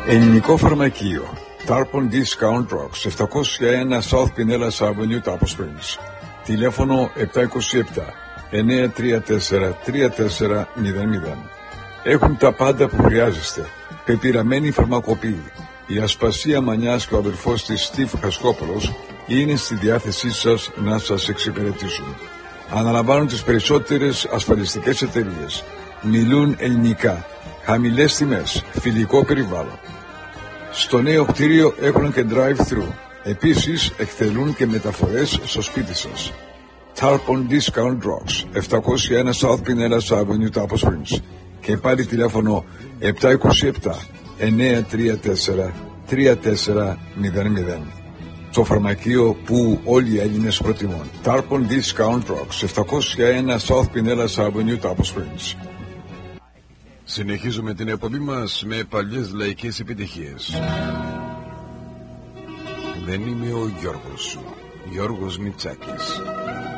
Ελληνικό φαρμακείο. Tarpon Discount Rocks, 701 South Pinellas Avenue, Tapos Springs. Τηλέφωνο 727-934-3400. Έχουν τα πάντα που χρειάζεστε. Πεπειραμένη φαρμακοποιή. Η Ασπασία Μανιάς και ο αδελφός της Στίβ Χασκόπουλος είναι στη διάθεσή σας να σας εξυπηρετήσουν. Αναλαμβάνουν τις περισσότερες ασφαλιστικές εταιρείες. Μιλούν ελληνικά. Χαμηλές τιμές. Φιλικό περιβάλλον. Στο νέο κτίριο έχουν και drive-thru. Επίσης εκτελούν και μεταφορές στο σπίτι σας. Tarpon Discount Rocks, 701 South Pinellas Avenue, Tapos Springs. Και πάλι τηλέφωνο 727-934-3400. Το φαρμακείο που όλοι οι Έλληνες προτιμούν. Tarpon Discount Rocks, 701 South Pinellas Avenue, Tapos Springs. Συνεχίζουμε την εκπομπή μας με παλιές λαϊκές επιτυχίες. Δεν είμαι ο Γιώργος Μητσάκης.